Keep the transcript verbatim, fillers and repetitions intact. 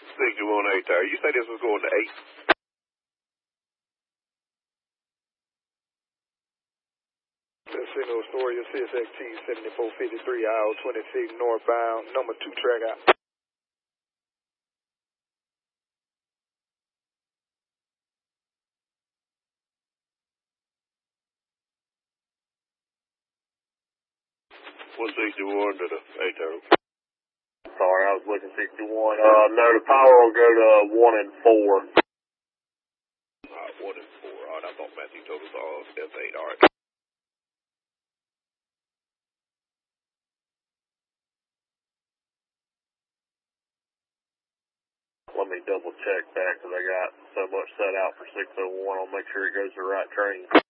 sixty-one eight there. You say this was going to eight? Casino Astoria, C S X T seventy-four fifty-three, aisle twenty-six, northbound, number two track out. one sixty-one to the eight there. Sorry, I was looking sixty-one. Uh, no, the power will go to one and four. Alright, one and four. Alright, I thought Matthew told us all F eight. Alright. Let me double check that because I got so much set out for six oh one. I'll make sure it goes to the right train.